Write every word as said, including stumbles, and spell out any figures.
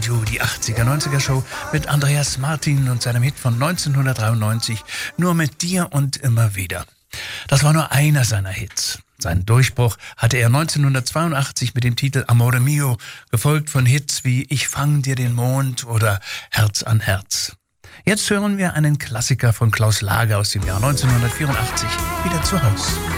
Du, die achtziger neunziger Show mit Andreas Martin und seinem Hit von neunzehnhundertdreiundneunzig, Nur mit dir und immer wieder. Das war nur einer seiner Hits. Seinen Durchbruch hatte er neunzehnhundertzweiundachtzig mit dem Titel Amore Mio, gefolgt von Hits wie Ich fang dir den Mond oder Herz an Herz. Jetzt hören wir einen Klassiker von Klaus Lager aus dem Jahr neunzehnhundertvierundachtzig, Wieder zu Haus.